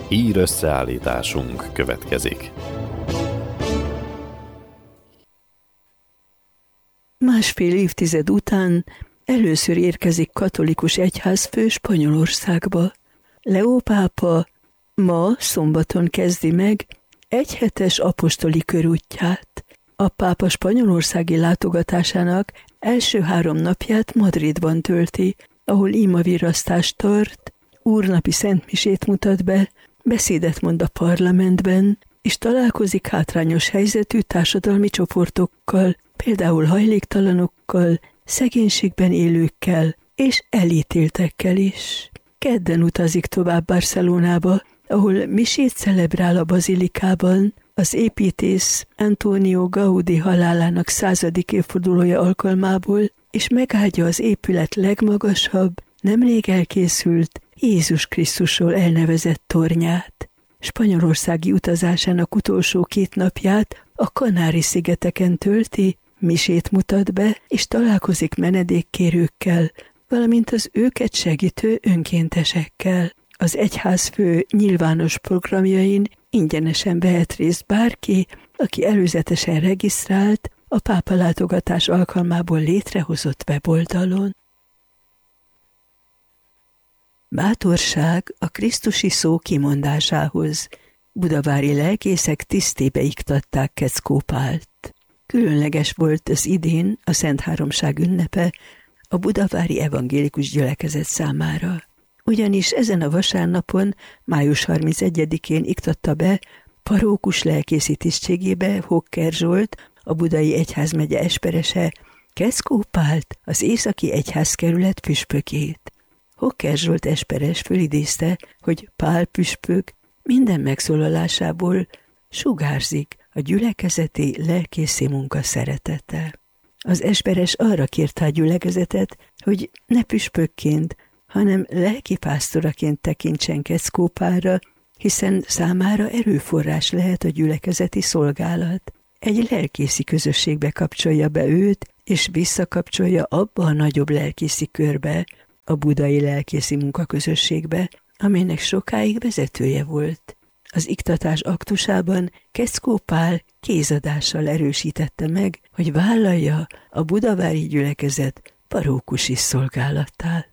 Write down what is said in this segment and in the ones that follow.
Hír összeállításunk következik. Másfél évtized után először érkezik katolikus egyházfő Spanyolországba. Leó pápa ma szombaton kezdi meg egyhetes apostoli körútját. A pápa spanyolországi látogatásának első 3 napját Madridban tölti, ahol imavirasztást tart, úrnapi szentmisét mutat be, beszédet mond a parlamentben, és találkozik hátrányos helyzetű társadalmi csoportokkal, például hajléktalanokkal, szegénységben élőkkel és elítéltekkel is. Kedden utazik tovább Barcelonába, ahol misét celebrál a bazilikában, az építész Antonio Gaudí halálának 100. évfordulója alkalmából, és megáldja az épület legmagasabb, nemrég elkészült Jézus Krisztusról elnevezett tornyát. Spanyolországi utazásának utolsó 2 napját a Kanári-szigeteken tölti, misét mutat be, és találkozik menedékkérőkkel, valamint az őket segítő önkéntesekkel. Az egyházfő nyilvános programjain ingyenesen vehet részt bárki, aki előzetesen regisztrált a pápa látogatás alkalmából létrehozott weboldalon. Bátorság a krisztusi szó kimondásához. Budavári lelkészek tisztébe iktatták Keckó Pált. Különleges volt az idén a Szent Háromság ünnepe a budavári evangélikus gyülekezet számára. Ugyanis ezen a vasárnapon, május 31-én iktatta be parókus lelkészi tisztségébe Hokker Zsolt, a budai egyházmegye esperese, Keckó Pált, az északi egyházkerület püspökét. Hokker Zsolt esperes fölidézte, hogy Pál püspök minden megszólalásából sugárzik a gyülekezeti lelkészi munka szeretete. Az esperes arra kérte a gyülekezetet, hogy ne püspökként, hanem lelkipásztoraként tekintsen Keckó Pálra, hiszen számára erőforrás lehet a gyülekezeti szolgálat. Egy lelkészi közösségbe kapcsolja be őt, és visszakapcsolja abba a nagyobb lelkészi körbe, a budai lelkészi munkaközösségbe, amelynek sokáig vezetője volt. Az iktatás aktusában Keckó Pál kézadással erősítette meg, hogy vállalja a budavári gyülekezet parókusi szolgálatát.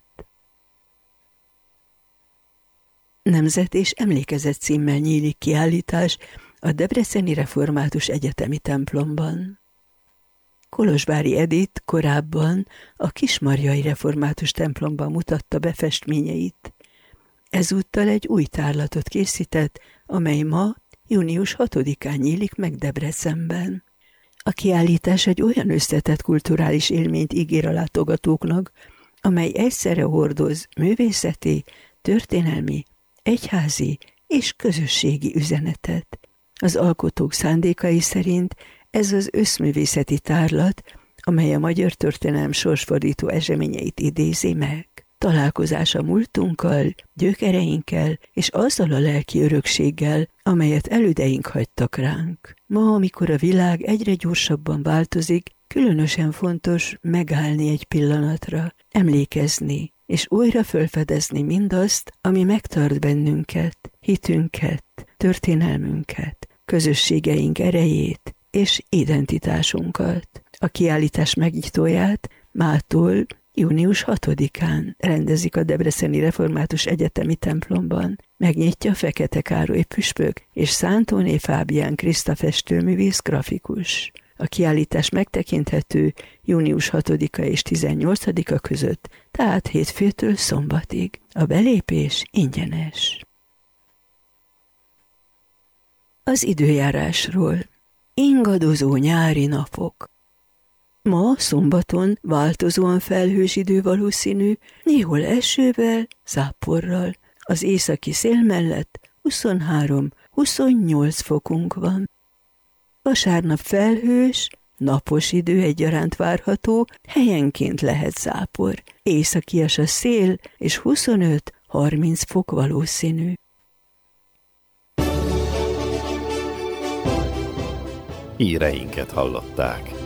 Nemzet és emlékezet címmel nyílik kiállítás a Debreceni Református Egyetemi templomban. Kolozsvári Edith korábban a Kismarjai Református templomban mutatta be festményeit. Ezúttal egy új tárlatot készített, amely ma, június 6-án nyílik meg Debrecenben. A kiállítás egy olyan összetett kulturális élményt ígér a látogatóknak, amely egyszerre hordoz művészeti, történelmi, egyházi és közösségi üzenetet. Az alkotók szándékai szerint ez az összművészeti tárlat, amely a magyar történelem sorsfordító eseményeit idézi meg. Találkozás a múltunkkal, gyökereinkkel és azzal a lelki örökséggel, amelyet elődeink hagytak ránk. Ma, amikor a világ egyre gyorsabban változik, különösen fontos megállni egy pillanatra, emlékezni, és újra felfedezni mindazt, ami megtart bennünket, hitünket, történelmünket, közösségeink erejét és identitásunkat. A kiállítás megnyitóját mától június 6-án rendezik a Debreceni Református Egyetemi templomban. Megnyitja Fekete Károly püspök és Szántóné Fábián Kriszta festőművész grafikus. A kiállítás megtekinthető június 6-a és 18-a között, tehát hétfőtől szombatig. A belépés ingyenes. Az időjárásról. Ingadozó nyári napok. Ma szombaton változóan felhős idő valószínű, néhol esővel, záporral. Az északi szél mellett 23-28 fokunk van. Vasárnap felhős, napos idő egyaránt várható, helyenként lehet zápor. Északias a szél, és 25-30 fok valószínű. Híreinket hallották.